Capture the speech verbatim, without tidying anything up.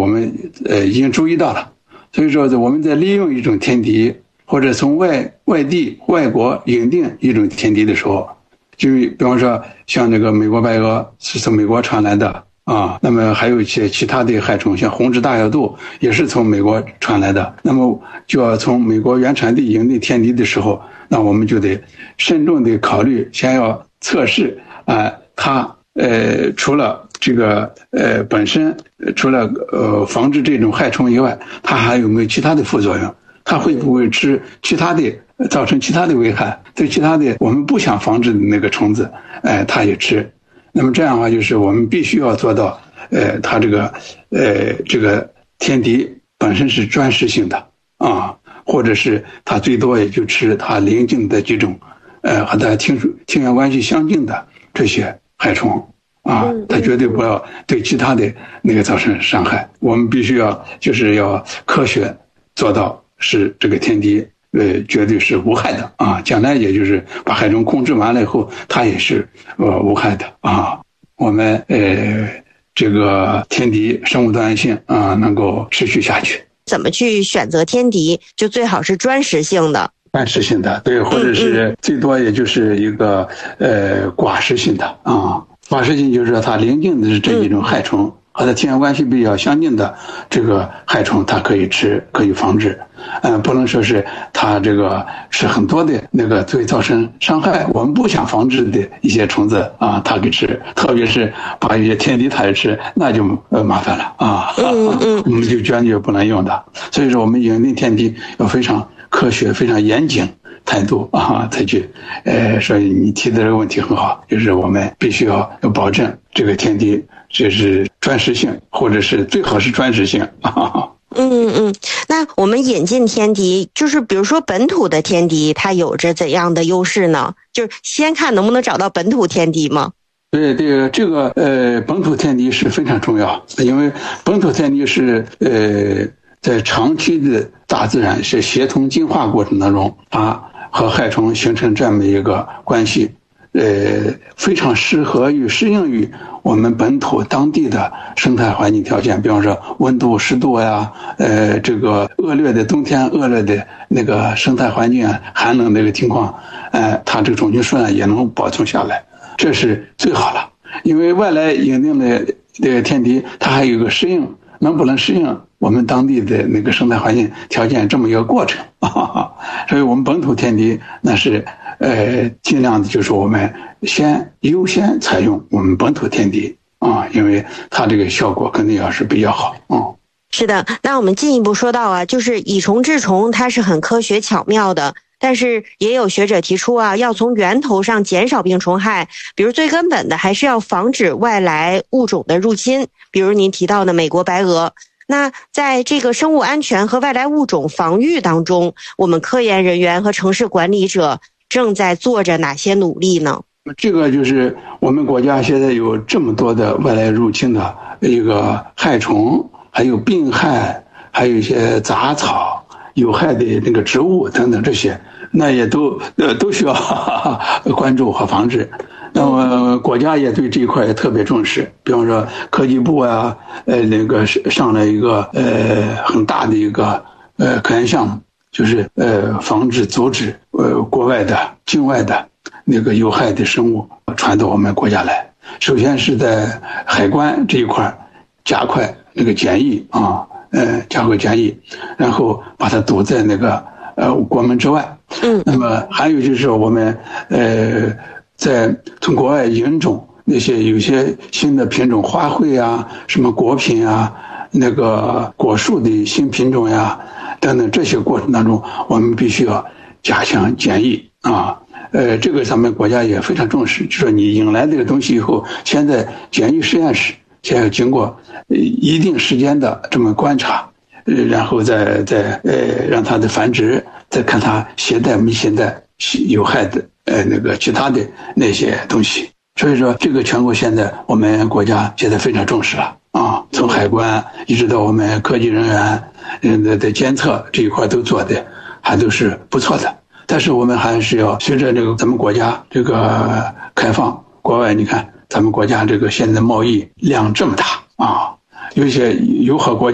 我们呃已经注意到了。所以说我们在利用一种天敌，或者从外外地外国引进一种天敌的时候，就比方说像那个美国白蛾是从美国传来的啊，那么还有一些其他的害虫，像红指大小肚也是从美国传来的。那么就要从美国原产地引进天敌的时候，那我们就得慎重的考虑，先要测试啊，它呃除了这个呃本身除了呃防治这种害虫以外，它还有没有其他的副作用？它会不会吃其他的，造成其他的危害？对其他的我们不想防治的那个虫子，哎，它也吃。那么这样的话，就是我们必须要做到，呃，它这个呃这个天敌本身是专食性的啊，或者是它最多也就吃它邻近的几种，呃和它亲属亲缘关系相近的这些害虫。啊，它绝对不要对其他的那个造成伤害。我们必须要就是要科学做到使这个天敌呃绝对是无害的啊，将来也就是把害虫控制完了以后，它也是呃无害的啊。我们呃这个天敌生物多样性啊能够持续下去。 怎么去选择天敌？就最好是专食性的。 专食性的，对，或者是最多也就是一个呃寡食性的啊。寡食性就是说它邻近的这几种害虫和它亲缘关系比较相近的这个害虫，它可以吃，可以防治。嗯，不能说是它这个是很多的那个会造成伤害，我们不想防治的一些虫子啊，它给吃，特别是把一些天敌它也吃，那就呃麻烦了啊。 嗯嗯， 我们就坚决不能用的。所以说，我们引进天敌要非常科学、非常严谨态度啊，才去，呃，所以你提的这个问题很好，就是我们必须要要保证这个天敌这是专食性，或者是最好是专食性啊。 嗯嗯，那我们引进天敌，就是比如说本土的天敌，它有着怎样的优势呢？就是先看能不能找到本土天敌吗？ 对对，这个呃，本土天敌是非常重要，因为本土天敌是呃，在长期的大自然是协同进化过程当中，它和害虫形成这么一个关系，呃，非常适合于适应于我们本土当地的生态环境条件，比方说温度、湿度呀，呃，这个恶劣的冬天、恶劣的那个生态环境啊，寒冷那个情况，呃，它这个种群数量也能保存下来，这是最好了。因为外来引进的这个天敌，它还有一个适应，能不能适应我们当地的那个生态环境条件这么一个过程啊？所以我们本土天敌那是呃尽量的就是我们先优先采用我们本土天敌啊，因为它这个效果肯定要是比较好啊。嗯， 是的，那我们进一步说到啊，就是以虫治虫，它是很科学巧妙的。但是也有学者提出啊，要从源头上减少病虫害，比如最根本的还是要防止外来物种的入侵，比如您提到的美国白蛾。那在这个生物安全和外来物种防御当中，我们科研人员和城市管理者正在做着哪些努力呢？ 这个就是我们国家现在有这么多的外来入侵的一个害虫，还有病害，还有一些杂草、有害的那个植物等等，这些那也都呃都需要哈哈关注和防治。那么国家也对这一块也特别重视，比方说科技部啊，呃那个上了一个呃很大的一个呃科研项目，就是呃防止阻止呃国外的境外的那个有害的生物传到我们国家来。首先是在海关这一块加快那个检疫啊，呃加快检疫，然后把它堵在那个呃国门之外。嗯，那么还有就是我们呃在从国外引种那些有些新的品种花卉啊，什么果品啊，那个果树的新品种呀等等，这些过程当中我们必须要加强检疫啊。呃，这个咱们国家也非常重视，就说你引来这个东西以后，现在检疫实验室先要经过一定时间的这么观察，呃，然后再再呃让它的繁殖，再看它携带没携带有害的呃那个其他的那些东西。所以说，这个全国现在我们国家现在非常重视了啊，从海关一直到我们科技人员嗯的的监测这一块都做的还都是不错的。但是我们还是要随着这个咱们国家这个开放，国外你看咱们国家这个现在贸易量这么大啊，有一些友好国家